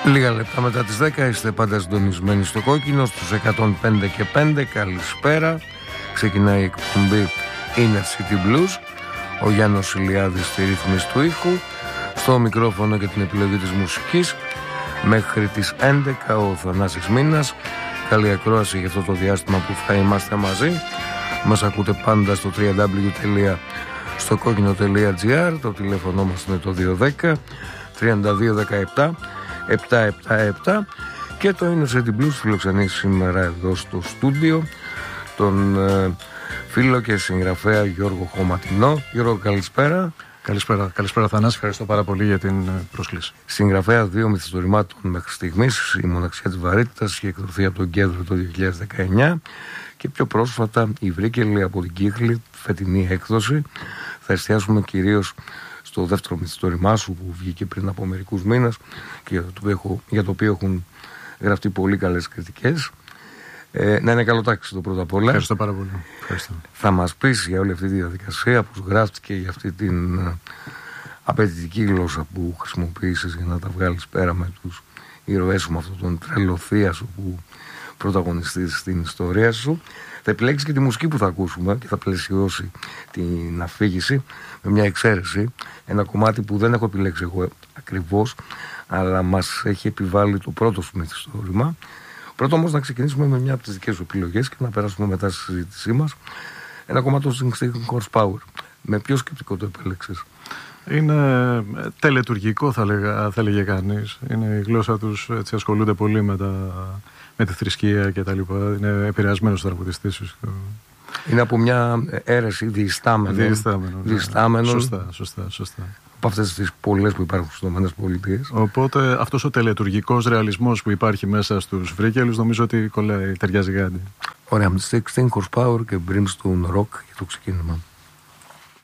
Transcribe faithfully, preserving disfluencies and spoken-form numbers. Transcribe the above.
Λίγα λεπτά μετά τις δέκα είστε πάντα συντονισμένοι στο Κόκκινο στους εκατόν πέντε και πέντε. Καλησπέρα. Ξεκινάει η εκπομπή Inner City Blues. Ο Γιάννος Ηλιάδης στη ρύθμιση του ήχου, στο μικρόφωνο και την επιλογή της μουσικής μέχρι τις έντεκα ο Θανάσης Μήνας. Καλή ακρόαση για αυτό το διάστημα που θα είμαστε μαζί. Μας ακούτε πάντα στο double-u double-u double-u τελεία στοκόκκινο τελεία τζι άρ. Το τηλέφωνο μας είναι το δύο ένα μηδέν τριάντα δύο δεκαεπτά επτακόσια εβδομήντα επτά και το Inner City Blues φιλοξενεί σήμερα εδώ στο στούντιο τον ε, φίλο και συγγραφέα Γιώργο Χωματινό. Γιώργο, καλησπέρα. Καλησπέρα, καλησπέρα Θανάση, ευχαριστώ πάρα πολύ για την πρόσκληση. Συγγραφέα δύο μυθιστορημάτων μέχρι στιγμής, η Μοναξιά της Βαρύτητας, η εκδοθεί από τον Κέντρο το δύο χιλιάδες δεκαεννιά και πιο πρόσφατα η Βρύκελη από την Κύχλη, φετινή έκδοση. Θα εστιάσουμε κυρίως στο δεύτερο μυθιστόρημά σου που βγήκε πριν από μερικούς μήνες και για το οποίο, έχω, για το οποίο έχουν γραφτεί πολύ καλές κριτικές. Ε, να είναι καλοτάξει το πρώτα απ' όλα. Ευχαριστώ πάρα πολύ. Ευχαριστώ. Θα μας πεις για όλη αυτή τη διαδικασία, πώς γράφτηκε, για αυτή την uh, απαιτητική γλώσσα που χρησιμοποίησες για να τα βγάλεις πέρα με τους ηρωές σου, με αυτόν τον τρελό θεία σου που πρωταγωνιστείς στην ιστορία σου. Θα επιλέξεις και τη μουσική που θα ακούσουμε και θα πλαισιώσει την αφήγηση με μια εξαίρεση. Ένα κομμάτι που δεν έχω επιλέξει εγώ ακριβώς, αλλά μας έχει επιβάλει το πρώτο σου μυθιστόρημα. Πρώτα όμως να ξεκινήσουμε με μια από τις δικές σου επιλογές και να περάσουμε μετά στη συζήτησή μας. Ένα κομμάτι του Sixteen Horsepower. Με ποιο σκεπτικό το επέλεξες? Είναι τελετουργικό, θα, λέγα, θα έλεγε κανείς. Είναι η γλώσσα τους, έτσι, ασχολούνται πολύ με, τα, με τη θρησκεία και τα λοιπά. Είναι επηρεασμένος τραγουδιστής. Είναι από μια αίρεση διιστάμενων. Διιστάμενο, διιστάμενων. Σωστά, σωστά, σωστά. Από αυτές τις πολλές που υπάρχουν στις ΗΠΑ. Οπότε αυτός ο τελετουργικός ρεαλισμός που υπάρχει μέσα στους Βρύκελους νομίζω ότι κολλάει, ταιριάζει κάτι. Ωραία, με Sixteen Horsepower και Brimstone Rock για το ξεκίνημα.